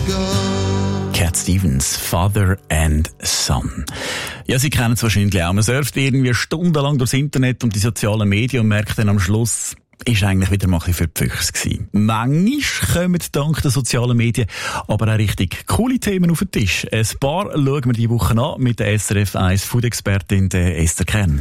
Cat Stevens, Father and Son. Ja, Sie kennen es wahrscheinlich auch. Man surft irgendwie stundenlang durchs Internet und die sozialen Medien und merkt dann am Schluss, ist eigentlich wieder mal ein bisschen für die Füchse gewesen. Manchmal kommen dank der sozialen Medien aber auch richtig coole Themen auf den Tisch. Ein paar schauen wir diese Woche an mit der SRF 1 Food-Expertin Esther Kern.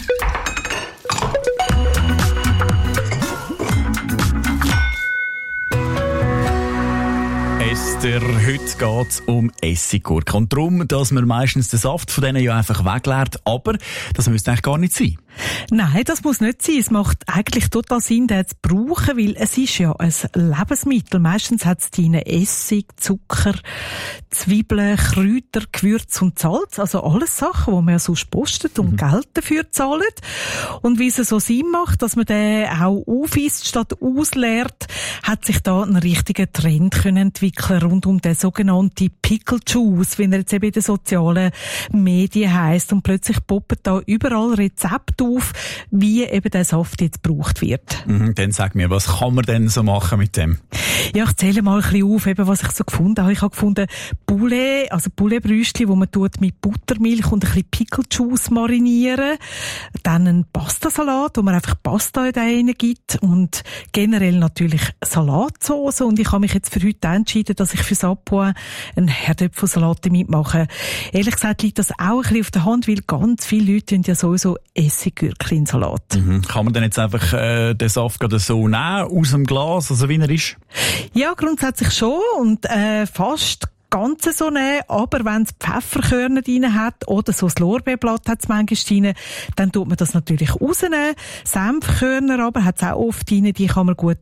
Esther, heute geht es um Essiggurken. Und darum, dass man meistens den Saft von denen ja einfach wegleert. Aber das müsste eigentlich gar nicht sein. Nein, das muss nicht sein. Es macht eigentlich total Sinn, den zu brauchen, weil es ist ja ein Lebensmittel. Meistens hat es drin Essig, Zucker, Zwiebeln, Kräuter, Gewürz und Salz. Also alles Sachen, die man ja sonst postet und Geld dafür zahlt. Und wie es so Sinn macht, dass man den auch aufisst statt ausleert, hat sich da ein richtiger Trend können entwickeln rund um den sogenannten Pickle Juice, wie er jetzt eben in den sozialen Medien heisst. Und plötzlich poppen da überall Rezepte auf, wie eben der Saft jetzt gebraucht wird. Dann sag mir, was kann man denn so machen mit dem? Ja, ich zähle mal ein bisschen auf, eben, was ich so gefunden habe. Ich habe gefunden, Poulet, also Pouletbrüstchen, wo man tut mit Buttermilch und ein bisschen Pickle Juice marinieren. Dann ein Pastasalat, wo man einfach Pasta in den gibt und generell natürlich Salatsauce. Und ich habe mich jetzt für heute entschieden, dass ich für Sapoin einen Herdöpfelsalat mitmache. Ehrlich gesagt liegt das auch ein bisschen auf der Hand, weil ganz viele Leute tun ja sowieso Essiggurken in Salat. Kann man denn jetzt einfach den Saft gerade so nehmen, aus dem Glas, also wie er ist? Ja, grundsätzlich schon und fast Ganze so nehmen, aber wenn es Pfefferkörner drin hat oder so das Lorbeerblatt hat es manchmal drin, dann tut man das natürlich rausnehmen. Senfkörner aber hat es auch oft drin, die kann man gut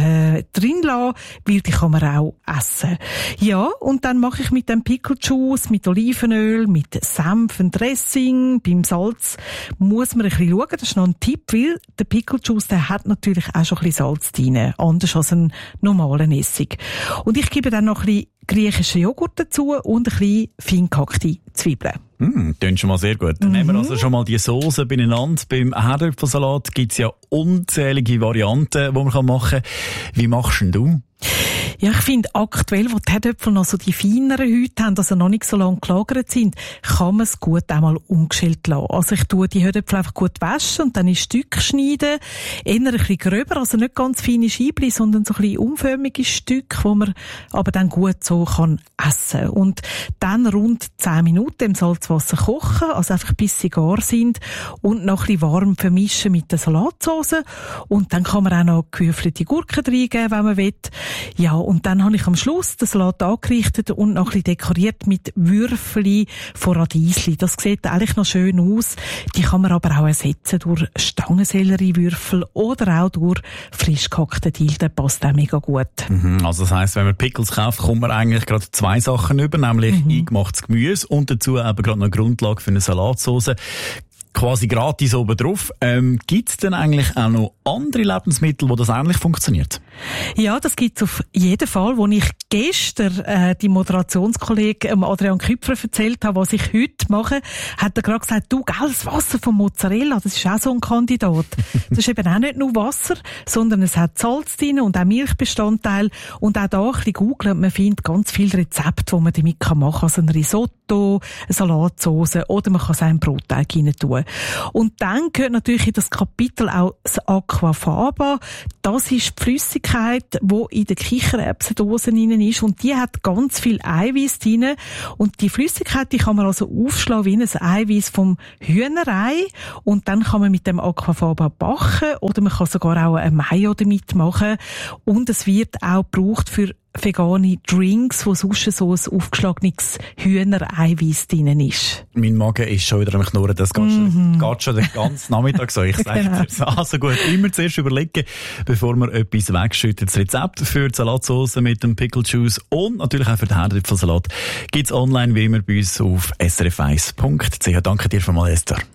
drin lassen, weil die kann man auch essen. Ja, und dann mache ich mit dem Pickle Juice, mit Olivenöl, mit Senf ein Dressing. Beim Salz muss man ein bisschen schauen, das ist noch ein Tipp, weil der Pickle Juice, der hat natürlich auch schon ein bisschen Salz drin, anders als einen normalen Essig. Und ich gebe dann noch ein bisschen griechischen Joghurt dazu und ein bisschen fein gehackte Zwiebeln. Klingt schon mal sehr gut. Dann nehmen wir also schon mal die Soße beieinander. Beim Herdöpfelsalat gibt es ja unzählige Varianten, die man machen kann. Wie machst denn du? Ja, ich finde aktuell, wo die Herdöpfel noch so die feineren Häute haben, also noch nicht so lange gelagert sind, kann man es gut einmal ungeschält lassen. Also ich tue die Herdöpfel einfach gut waschen und dann in Stücke schneiden. Eher ein bisschen gröber, also nicht ganz feine Scheibchen, sondern so ein bisschen umförmige Stücke, die man aber dann gut so kann essen. Und dann rund 10 Minuten im Salzwasser kochen, also einfach bis sie gar sind und noch ein bisschen warm vermischen mit der Salatsauce. Und dann kann man auch noch gewürfelte Gurken reingeben, wenn man will. Ja, und dann habe ich am Schluss den Salat angerichtet und noch ein bisschen dekoriert mit Würfeln von Radiesli. Das sieht eigentlich noch schön aus. Die kann man aber auch ersetzen durch Stangensellerie-Würfel oder auch durch frisch gehackten Dill. Der passt auch mega gut. Also das heisst, wenn man Pickles kauft, kommt man eigentlich gerade 2 Sachen über, nämlich eingemachtes Gemüse und dazu eben gerade noch eine Grundlage für eine Salatsauce. Quasi gratis oben drauf. Gibt es denn eigentlich auch noch andere Lebensmittel, wo das ähnlich funktioniert? Ja, das gibt's auf jeden Fall. Wo ich gestern die Moderationskollegen Adrian Küpfer erzählt habe, was ich heute mache, hat er gerade gesagt, du, gell, das Wasser von Mozzarella, das ist auch so ein Kandidat. Das ist eben auch nicht nur Wasser, sondern es hat Salz drin und auch Milchbestandteil. Und auch da ein bisschen googeln, man findet ganz viele Rezepte, die man damit machen kann. Also ein Risotto, eine Salatsauce oder man kann es auch in Brotteig rein tun. Und dann gehört natürlich in das Kapitel auch das Aquafaba. Das ist die Flüssigkeit, die in der Kichererbsendose drin ist. Und die hat ganz viel Eiweiß drin. Und die Flüssigkeit, die kann man also aufschlagen wie ein Eiweiß vom Hühnerei. Und dann kann man mit dem Aquafaba backen oder man kann sogar auch ein Mayo damit machen. Und es wird auch gebraucht für vegane Drinks, wo sonst so ein aufgeschlagenes Hühnereiweiß drin ist. Mein Magen ist schon wieder am Knurren, das geht schon den ganzen Nachmittag so. Ich sage dir, also gut, immer zuerst überlegen, bevor man etwas wegschüttet. Das Rezept für die Salatsauce mit dem Pickle Juice und natürlich auch für den Herdöpfelsalat gibt's online wie immer bei uns auf srf1.ch. Danke dir vielmals, Esther.